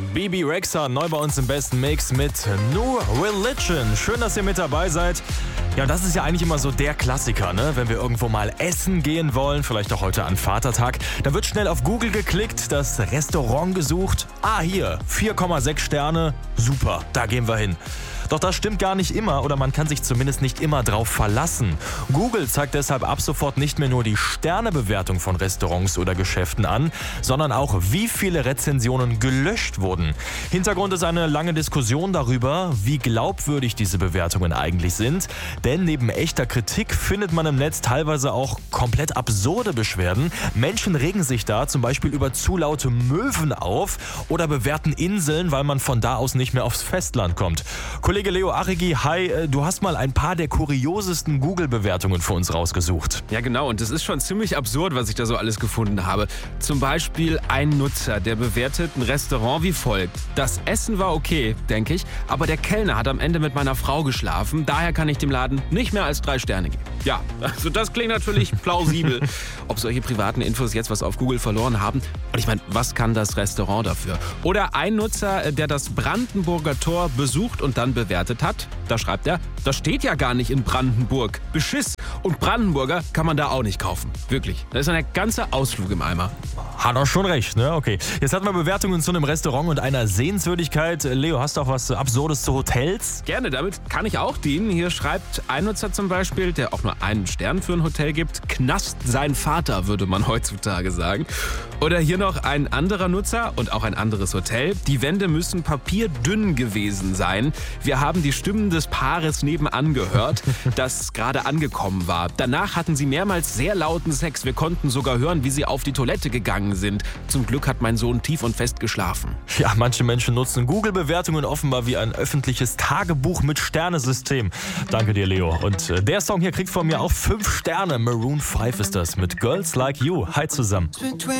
Bibi Rexha, neu bei uns im besten Mix mit New Religion. Schön, dass ihr mit dabei seid. Ja, und das ist ja eigentlich immer so der Klassiker, ne? Wenn wir irgendwo mal essen gehen wollen, vielleicht auch heute an Vatertag, da wird schnell auf Google geklickt, das Restaurant gesucht. Hier, 4,6 Sterne, super, da gehen wir hin. Doch das stimmt gar nicht immer oder man kann sich zumindest nicht immer drauf verlassen. Google zeigt deshalb ab sofort nicht mehr nur die Sternebewertung von Restaurants oder Geschäften an, sondern auch, wie viele Rezensionen gelöscht wurden. Hintergrund ist eine lange Diskussion darüber, wie glaubwürdig diese Bewertungen eigentlich sind. Denn neben echter Kritik findet man im Netz teilweise auch komplett absurde Beschwerden. Menschen regen sich da zum Beispiel über zu laute Möwen auf oder bewerten Inseln, weil man von da aus nicht mehr aufs Festland kommt. Kollege Leo Achigi, hi, du hast mal ein paar der kuriosesten Google-Bewertungen für uns rausgesucht. Ja genau, und das ist schon ziemlich absurd, was ich da so alles gefunden habe. Zum Beispiel ein Nutzer, der bewertet ein Restaurant wie folgt. Das Essen war okay, denke ich, aber der Kellner hat am Ende mit meiner Frau geschlafen. Daher kann ich dem Laden nicht mehr als 3 Sterne geben. Ja, also das klingt natürlich plausibel. Ob solche privaten Infos jetzt was auf Google verloren haben? Und ich meine, was kann das Restaurant dafür? Oder ein Nutzer, der das Brandenburger Tor besucht und dann bewertet hat. Da schreibt er, das steht ja gar nicht in Brandenburg. Beschiss. Und Brandenburger kann man da auch nicht kaufen. Wirklich. Da ist ein ganzer Ausflug im Eimer. Hat er schon recht, ne? Okay. Jetzt hatten wir Bewertungen zu einem Restaurant und einer Sehenswürdigkeit. Leo, hast du auch was Absurdes zu Hotels? Gerne, damit kann ich auch dienen. Hier schreibt ein Nutzer zum Beispiel, der auch nur einen Stern für ein Hotel gibt. Knast sein Vater, würde man heutzutage sagen. Oder hier noch ein anderer Nutzer und auch ein anderes Hotel. Die Wände müssen papierdünn gewesen sein. Wir haben die Stimmen des Paares nebenan gehört, das gerade angekommen war. Danach hatten sie mehrmals sehr lauten Sex. Wir konnten sogar hören, wie sie auf die Toilette gegangen sind. Zum Glück hat mein Sohn tief und fest geschlafen. Ja, manche Menschen nutzen Google-Bewertungen offenbar wie ein öffentliches Tagebuch mit Sternesystem. Danke dir, Leo. Und der Song hier kriegt von mir auch 5 Sterne. Maroon 5 ist das mit Girls Like You. Hi zusammen.